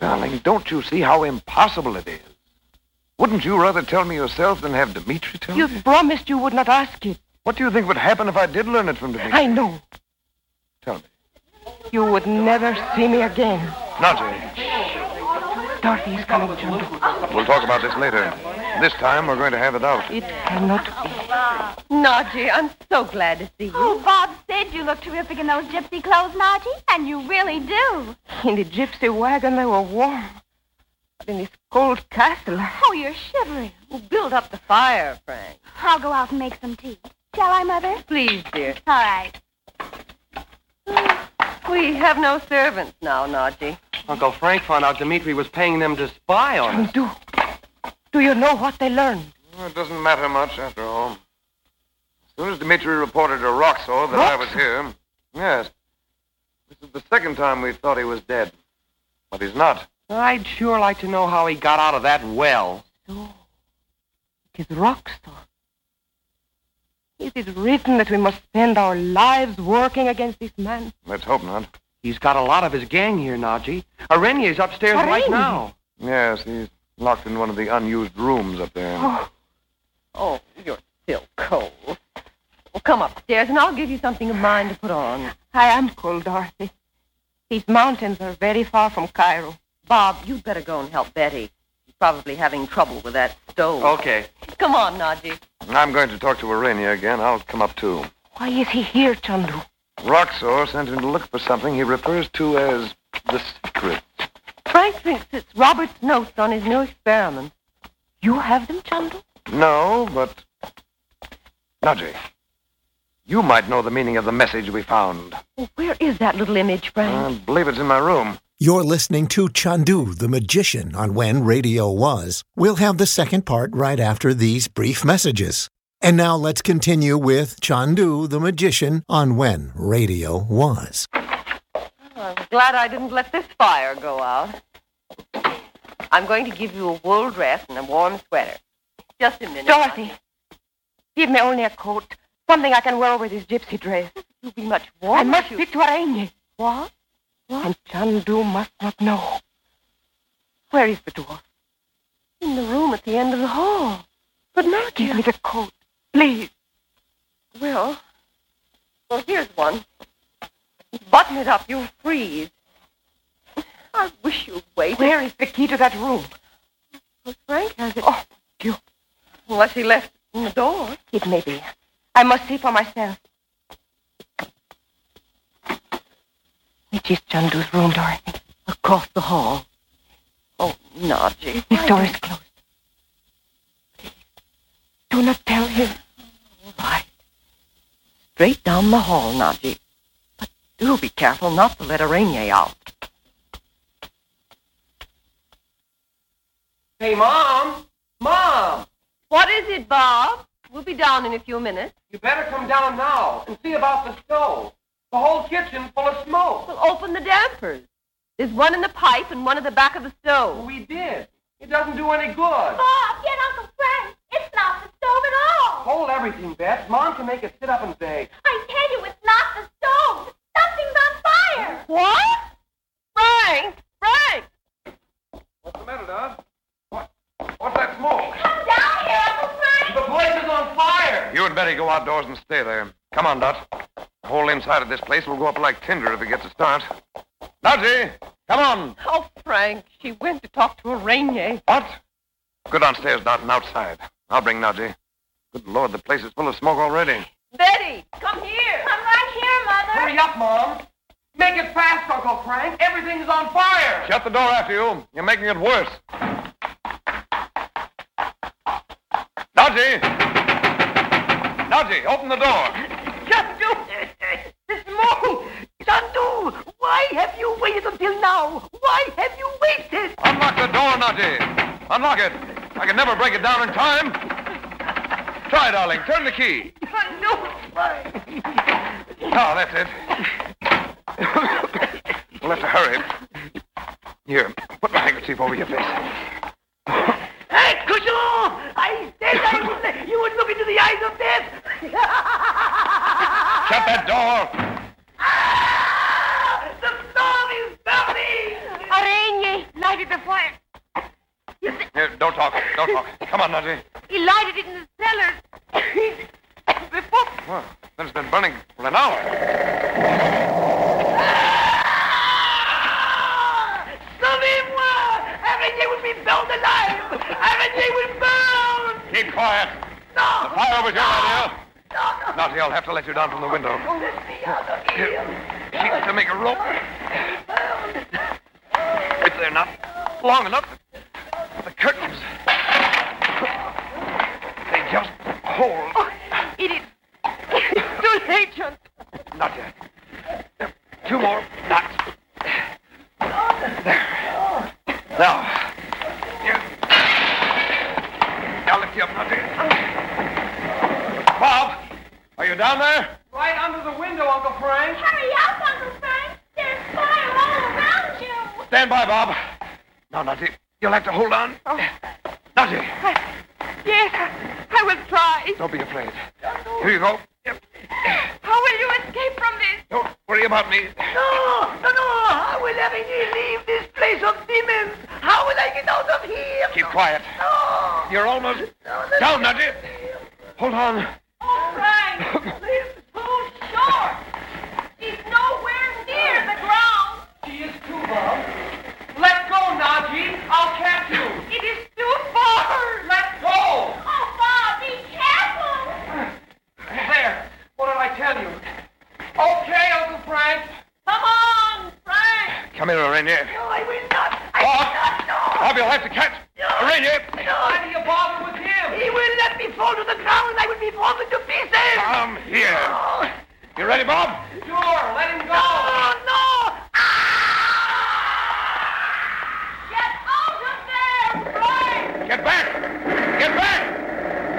Darling, don't you see how impossible it is? Wouldn't you rather tell me yourself than have Dmitri tell me? You promised you would not ask it. What do you think would happen if I did learn it from Dmitri? I know. Tell me. You would never see me again. Naji. Dorothy is coming, Chandu. We'll talk about this later. This time, we're going to have it out. It cannot be. Naji, I'm so glad to see you. Oh, Bob said you look terrific in those gypsy clothes, Naji, and you really do. In the gypsy wagon, they were warm. But in this cold castle... Oh, you're shivering. Well, build up the fire, Frank. I'll go out and make some tea. Shall I, Mother? Please, dear. All right. We have no servants now, Naji. Uncle Frank found out Dmitri was paying them to spy on us. Do you know what they learned? Well, it doesn't matter much, after all. As soon as Dmitri reported to Roxor that I was here... Yes. This is the second time we thought he was dead. But he's not. I'd sure like to know how he got out of that well. So, it is Roxor. It is written that we must spend our lives working against this man. Let's hope not. He's got a lot of his gang here, Naji. Arenier's upstairs right now. Yes, he's locked in one of the unused rooms up there. Oh, you're still cold. Well, come upstairs and I'll give you something of mine to put on. I am cold, Dorothy. These mountains are very far from Cairo. Bob, you'd better go and help Betty. She's probably having trouble with that stove. Okay. Come on, Naji. I'm going to talk to Arania again. I'll come up, too. Why is he here, Chandu? Roxor sent him to look for something he refers to as the secret. Frank thinks it's Robert's notes on his new experiment. You have them, Chandu? No, but... Naji, you might know the meaning of the message we found. Well, where is that little image, Frank? I believe it's in my room. You're listening to Chandu, the Magician, on When Radio Was. We'll have the second part right after these brief messages. And now let's continue with Chandu, the Magician, on When Radio Was. I'm glad I didn't let this fire go out. I'm going to give you a wool dress and a warm sweater. Just a minute. Dorothy, give me only a coat. Something I can wear over this gypsy dress. You'll be much warmer. I must speak to Aranya. What? And Chandu must not know. Where is the door? In the room at the end of the hall. But now, give me the coat, please. Well, here's one. Button it up, you'll freeze. I wish you'd wait. Where is the key to that room? Well, Frank has it. Oh, you. Unless he left it in the door. It may be. I must see for myself. Which is Chandu's room, Dorothy? Across the hall. Oh, Naji. This door is closed. Please, do not tell him. All right. Straight down the hall, Naji. But do be careful not to let Aranya out. Hey, Mom! Mom! What is it, Bob? We'll be down in a few minutes. You better come down now and see about the stove. The whole kitchen's full of smoke. We'll open the dampers. There's one in the pipe and one at the back of the stove. We did. It doesn't do any good. Bob, get Uncle Frank. It's not the stove at all. Hold everything, Beth. Mom can make it sit up and bake. I tell you, it's not the stove. Something's on fire. What? Frank! Frank! What's the matter, Dad? What's that smoke? Come down here, Uncle Frank. The place is on fire. You had better go outdoors and stay there. Come on, Dot. The whole inside of this place will go up like tinder if it gets a start. Dottie, come on. Oh, Frank, she went to talk to Aranya. What? Go downstairs, Dot, and outside. I'll bring Naji. Good Lord, the place is full of smoke already. Betty, come here. I'm right here, Mother. Hurry up, Mom. Make it fast, Uncle Frank. Everything's on fire. Shut the door after you. You're making it worse. Naji! Naji, open the door. Chandu! The smoke! Chandu! Why have you waited until now? Why have you waited? Unlock the door, Naji. Unlock it. I can never break it down in time. Try, darling. Turn the key. Chandu! Why? Oh, that's it. We'll have to hurry. Here, put my handkerchief over your face. Hey, Cushon! I said you would look into the eyes of death! Shut that door! The storm is coming! Aranya, light lighted the fire. Here, don't talk. Don't talk. Come on, Nutty. He lighted it in the cellars. Before... Well, then it's been burning for an hour. Everything will be burned alive! Everything will burn! Keep quiet. No! The fire was your idea. No! Nutty, I'll have to let you down from the window. Here, sheets to make a rope. If they're not long enough, the curtains, they just hold. Oh, it is too late, John. Not yet. Two more knots. There. Now, I'll lift you up, Nutty. Bob, are you down there? Right under the window, Uncle Frank. Hurry up, Uncle Frank. There's fire all around you. Stand by, Bob. Now, Nutty, you'll have to hold on. Nutty, Yes, I will try. don't be afraid. Here you go. Yep. How will you escape from this? Don't worry about me. No! How will I leave this place of demons? How will I get out of here? Keep quiet. No! You're almost down, Nutty. Hold on. Oh, Frank, this is too short. She's nowhere near the ground. She is too, Bob. Let go, Najee. I'll catch you. It is too far. Let go! Oh, Bob, be careful. There. What did I tell you? Okay, Uncle Frank. Come on, Frank. Come here, Rainier. No, I will not. Bob, you'll have to catch Rainier. Why do you bother with him? He will let me fall to the ground. I will be fallen to pieces. Come here. You ready, Bob? Sure, let him go. No. Get out of there, Frank. Get back.